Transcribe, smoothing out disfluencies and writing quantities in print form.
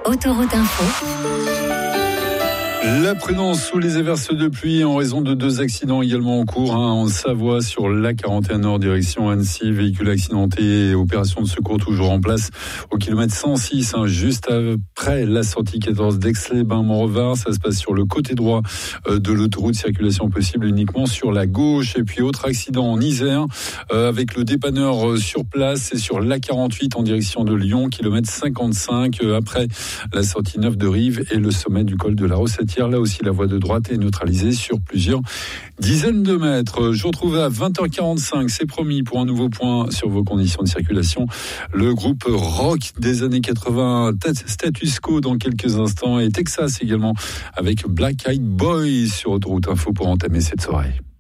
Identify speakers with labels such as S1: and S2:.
S1: Autoroute Info.
S2: La prudence sous les averses de pluie en raison de 2 accidents également en cours en Savoie sur l'A41 Nord direction Annecy. Véhicule accidenté et opération de secours toujours en place au kilomètre 106, juste après la sortie 14 d'Aix-les-Bains-Montrevard. Ça se passe sur le côté droit de l'autoroute, circulation possible uniquement sur la gauche. Et puis autre accident en Isère avec le dépanneur sur place, c'est sur l'A48 en direction de Lyon, kilomètre 55 après la sortie 9 de Rive et le sommet du col de la Rossetière. Là aussi, la voie de droite est neutralisée sur plusieurs dizaines de mètres. Je vous retrouve à 20h45, c'est promis, pour un nouveau point sur vos conditions de circulation. Le groupe rock des années 80, Status Quo dans quelques instants, et Texas également avec Black Eyed Boys sur Autoroute Info pour entamer cette soirée.